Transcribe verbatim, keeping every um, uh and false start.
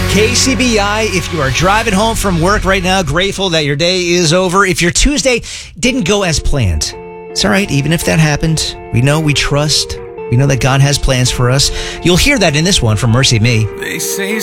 K C B I, if you are driving home from work right now, grateful that your day is over. If your Tuesday didn't go as planned, it's all right. Even if that happened, we know, we trust, we know that God has plans for us. You'll hear that in this one from Mercy Me. They say